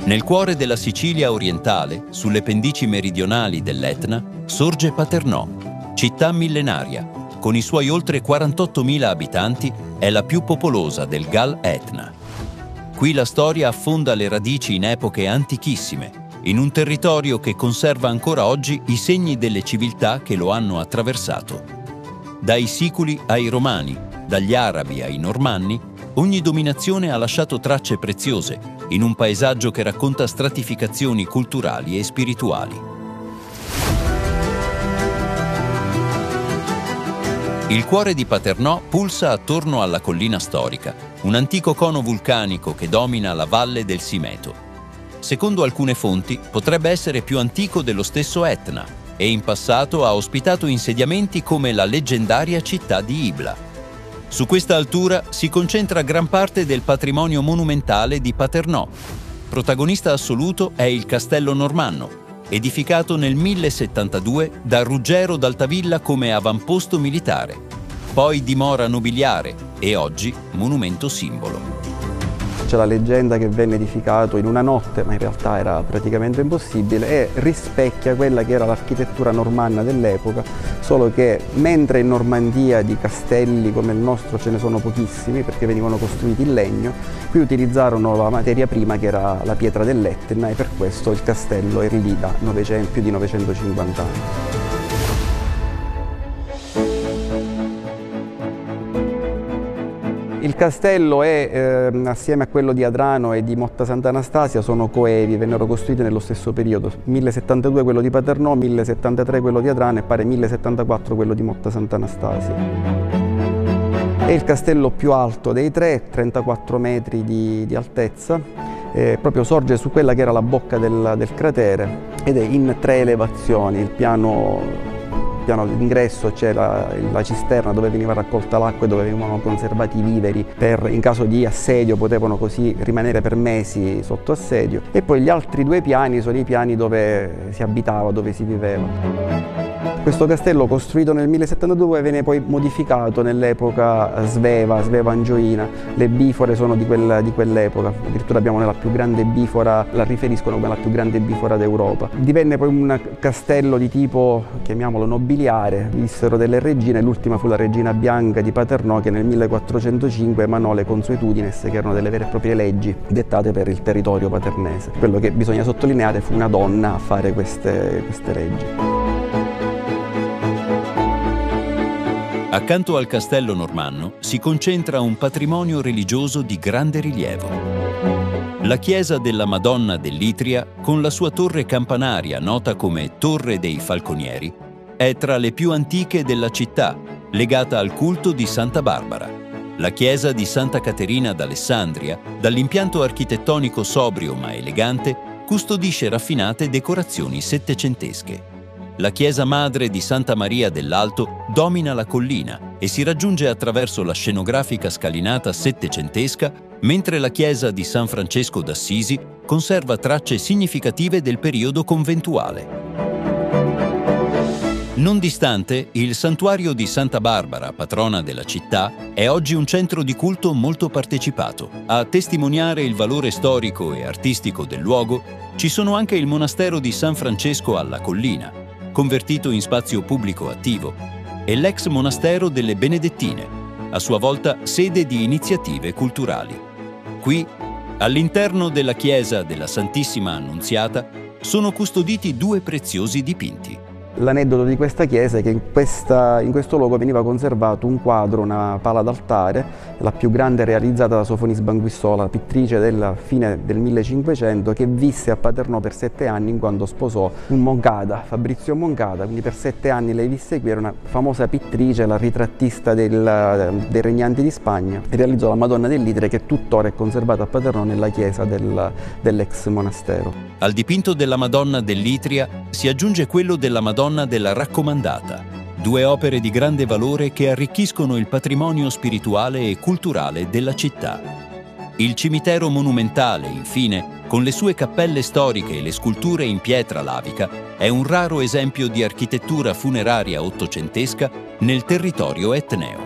Nel cuore della Sicilia orientale, sulle pendici meridionali dell'Etna, sorge Paternò, città millenaria. Con i suoi oltre 48.000 abitanti è la più popolosa del Gal Etna. Qui la storia affonda le radici in epoche antichissime, in un territorio che conserva ancora oggi i segni delle civiltà che lo hanno attraversato. Dai Siculi ai Romani, dagli Arabi ai Normanni, ogni dominazione ha lasciato tracce preziose in un paesaggio che racconta stratificazioni culturali e spirituali. Il cuore di Paternò pulsa attorno alla collina storica, un antico cono vulcanico che domina la valle del Simeto. Secondo alcune fonti potrebbe essere più antico dello stesso Etna e in passato ha ospitato insediamenti come la leggendaria città di Ibla. Su questa altura si concentra gran parte del patrimonio monumentale di Paternò. Protagonista assoluto è il Castello Normanno, edificato nel 1072 da Ruggero d'Altavilla come avamposto militare, poi dimora nobiliare e oggi monumento simbolo. C'è la leggenda che venne edificato in una notte, ma in realtà era praticamente impossibile, e rispecchia quella che era l'architettura normanna dell'epoca, solo che mentre in Normandia di castelli come il nostro ce ne sono pochissimi perché venivano costruiti in legno, qui utilizzarono la materia prima che era la pietra dell'Etna e per questo il castello è lì da più di 950 anni. Il castello è, assieme a quello di Adrano e di Motta Sant'Anastasia, sono coevi, vennero costruiti nello stesso periodo. 1072 quello di Paternò, 1073 quello di Adrano e pare 1074 quello di Motta Sant'Anastasia. È il castello più alto dei tre, 34 metri di altezza, proprio sorge su quella che era la bocca del cratere ed è in 3 elevazioni. Il piano d'ingresso c'è la cisterna dove veniva raccolta l'acqua e dove venivano conservati i viveri in caso di assedio, potevano così rimanere per mesi sotto assedio, e poi gli altri 2 piani sono i piani dove si abitava, dove si viveva. Questo castello, costruito nel 1072, venne poi modificato nell'epoca sveva-angioina. Le bifore sono di quell'epoca, addirittura abbiamo la più grande bifora, la riferiscono come la più grande bifora d'Europa. Divenne poi un castello di tipo, chiamiamolo, nobiliare, vissero delle regine, l'ultima fu la regina Bianca di Paternò che nel 1405 emanò le consuetudines, che erano delle vere e proprie leggi dettate per il territorio paternese. Quello che bisogna sottolineare, fu una donna a fare queste leggi. Accanto al castello normanno si concentra un patrimonio religioso di grande rilievo. La chiesa della Madonna dell'Itria, con la sua torre campanaria nota come Torre dei Falconieri, è tra le più antiche della città, legata al culto di Santa Barbara. La chiesa di Santa Caterina d'Alessandria, dall'impianto architettonico sobrio ma elegante, custodisce raffinate decorazioni settecentesche. La chiesa madre di Santa Maria dell'Alto domina la collina e si raggiunge attraverso la scenografica scalinata settecentesca, mentre la chiesa di San Francesco d'Assisi conserva tracce significative del periodo conventuale. Non distante, il santuario di Santa Barbara, patrona della città, è oggi un centro di culto molto partecipato. A testimoniare il valore storico e artistico del luogo ci sono anche il monastero di San Francesco alla Collina, convertito in spazio pubblico attivo, e l'ex monastero delle Benedettine, a sua volta sede di iniziative culturali. Qui, all'interno della chiesa della Santissima Annunziata, sono custoditi 2 preziosi dipinti. L'aneddoto di questa chiesa è che in questo luogo veniva conservato un quadro, una pala d'altare, la più grande realizzata da Sofonis Banguissola, pittrice della fine del 1500, che visse a Paternò per 7 anni in quanto sposò un Moncada, Fabrizio Moncada, quindi per 7 anni lei visse qui, era una famosa pittrice, la ritrattista dei regnanti di Spagna, e realizzò la Madonna dell'Itria, che tuttora è conservata a Paternò nella chiesa dell'ex monastero. Al dipinto della Madonna dell'Itria si aggiunge quello della Madonna della Raccomandata, 2 opere di grande valore che arricchiscono il patrimonio spirituale e culturale della città. Il cimitero monumentale, infine, con le sue cappelle storiche e le sculture in pietra lavica, è un raro esempio di architettura funeraria ottocentesca nel territorio etneo.